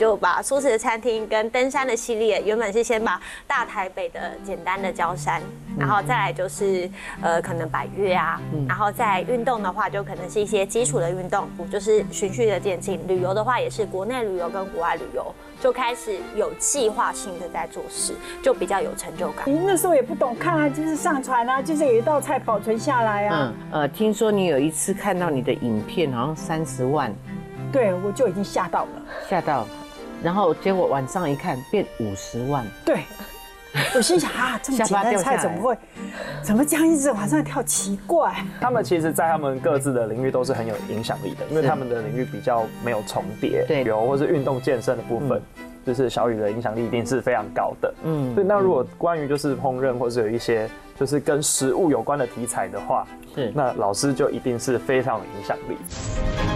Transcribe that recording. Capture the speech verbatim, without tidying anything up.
就把素食的餐厅跟登山的系列，原本是先把大台北的简单的郊山，然后再来就是呃可能百岳啊，然后再运动的话就可能是一些基础的运动，就是循序的渐进。旅游的话也是国内旅游跟国外旅游，就开始有计划性的在做事，就比较有成就感。 你那时候也不懂看啊，就是上传啊，就是有一道菜保存下来啊。 嗯呃，听说你有一次看到你的影片好像三十万， 对，我就已经吓到了， 吓到，然后结果晚上一看变五十万， 对。我心想啊，这么简单的菜怎么会，怎么这样一直往上跳？奇怪。 他们其实，在他们各自的领域都是很有影响力的，因为他们的领域比较没有重叠， 对， 有或是运动健身的部分，嗯、就是小雨的影响力一定是非常高的。嗯，所以那如果关于就是烹饪或是有一些就是跟食物有关的题材的话，是那老师就一定是非常有影响力。